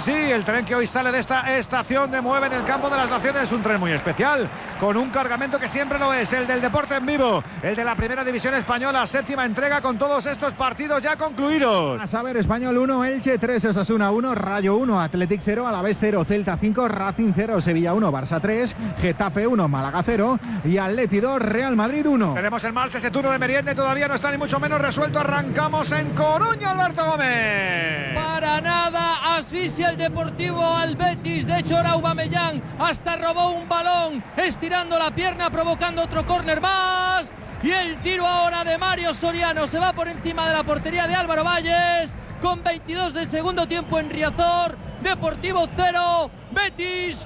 sí, el tren que hoy sale de esta estación de Mueve en el Campo de las Naciones es un tren muy especial, con un cargamento que siempre lo es, el del deporte en vivo, el de la Primera División Española, séptima entrega con todos estos partidos ya concluidos. A saber, Español 1, Elche 3, Osasuna 1, Rayo 1, Athletic 0, Alavés 0, Celta 5, Racing 0, Sevilla 1, Barça 3, Getafe 1, Málaga 0 y Atleti 2, Real Madrid 1. Tenemos el martes ese turno de merienda y todavía no está ni mucho menos resuelto. Arrancamos en Coruña, Alberto Gómez. Para nada asfixia el Deportivo al Betis. De hecho, ahora Aubameyang hasta robó un balón estirando la pierna, provocando otro córner más. Y el tiro ahora de Mario Soriano se va por encima de la portería de Álvaro Valles. Con 22 del segundo tiempo en Riazor. Deportivo 0, Betis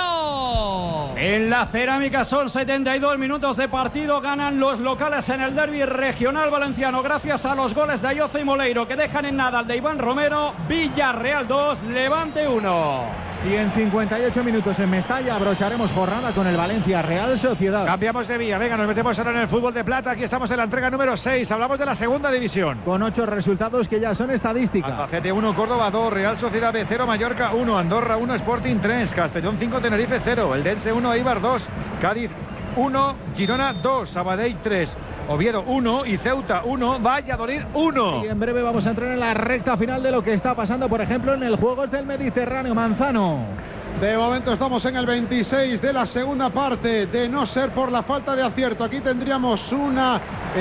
1. En la Cerámica son 72 minutos de partido. Ganan los locales en el derbi regional valenciano gracias a los goles de Ayoce y Moleiro, que dejan en nada al de Iván Romero. Villarreal 2, Levante 1. Y en 58 minutos en Mestalla abrocharemos jornada con el Valencia Real Sociedad. Cambiamos de vía, venga, nos metemos ahora en el fútbol de plata. Aquí estamos en la entrega número 6, hablamos de la segunda división. Con 8 resultados que ya son estadística. Albacete 1, Córdoba 2, Real Sociedad B 0, Mallorca 1, Andorra 1, Sporting 3, Castellón 5, Tenerife 0, Eldense 1, Eibar 2, Cádiz 1, Girona 2, Sabadell 3, Oviedo 1 y Ceuta 1, Valladolid 1. Y en breve vamos a entrar en la recta final de lo que está pasando, por ejemplo, en el Juegos del Mediterráneo. Manzano. De momento estamos en el 26 de la segunda parte, de no ser por la falta de acierto. Aquí tendríamos una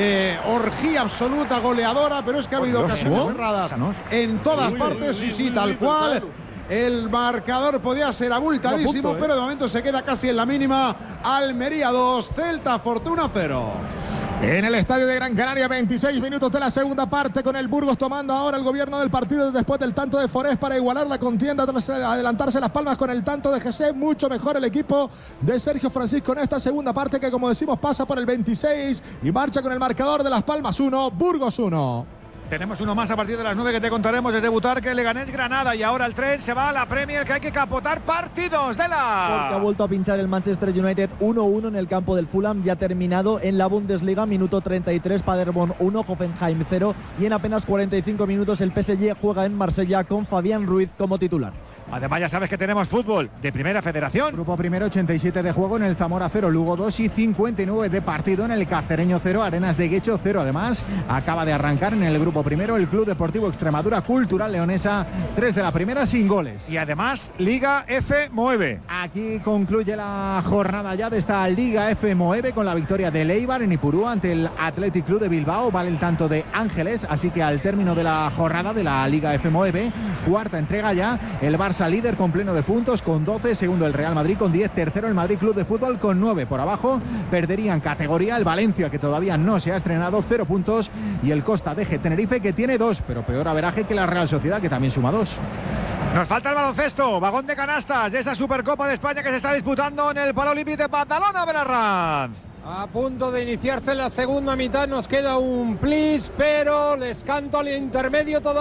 orgía absoluta goleadora, pero es que ha habido ocasiones cerradas en todas partes y sí, tal cual. El marcador podía ser abultadísimo, pero de momento se queda casi en la mínima. Almería 2, Celta Fortuna 0. En el estadio de Gran Canaria, 26 minutos de la segunda parte, con el Burgos tomando ahora el gobierno del partido después del tanto de Forés para igualar la contienda tras adelantarse Las Palmas con el tanto de José. Mucho mejor el equipo de Sergio Francisco en esta segunda parte, que como decimos pasa por el 26 y marcha con el marcador de Las Palmas 1, Burgos 1. Tenemos uno más a partir de las 9 que te contaremos desde Butarque, Leganés, Granada, y ahora el tren se va a la Premier, que hay que capotar partidos de la... Porque ha vuelto a pinchar el Manchester United 1-1 en el campo del Fulham, ya terminado en la Bundesliga, minuto 33, Paderborn 1, Hoffenheim 0, y en apenas 45 minutos el PSG juega en Marsella con Fabián Ruiz como titular. Además ya sabes que tenemos fútbol de Primera Federación. Grupo primero, 87 de juego en el Zamora 0, Lugo 2 y 59 de partido en el Cacereño 0, Arenas de Guecho 0. Además, acaba de arrancar en el grupo primero el Club Deportivo Extremadura Cultural Leonesa, 3 de la primera sin goles. Y además, Liga F Mueve. Aquí concluye la jornada ya de esta Liga F Mueve con la victoria del Eibar en Ipurúa ante el Athletic Club de Bilbao. Vale el tanto de Ángeles, así que al término de la jornada de la Liga F Mueve, cuarta entrega ya, el Barça líder con pleno de puntos con 12, segundo el Real Madrid con 10, tercero el Madrid Club de Fútbol con 9. Por abajo perderían categoría el Valencia, que todavía no se ha estrenado, 0 puntos, y el Costa de Tenerife, que tiene 2, pero peor averaje que la Real Sociedad, que también suma 2. Nos falta el baloncesto, vagón de canastas de esa Supercopa de España que se está disputando en el Palau Olímpic de Badalona, Benarranz. A punto de iniciarse la segunda mitad, nos queda un plis, pero les canto al intermedio todavía.